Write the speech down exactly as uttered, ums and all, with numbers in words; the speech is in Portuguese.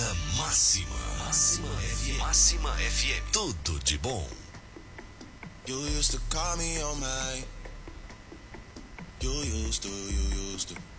Na Máxima. Máxima F M. Máxima F M. Tudo de bom. You used to call me on my. You used to, you used to.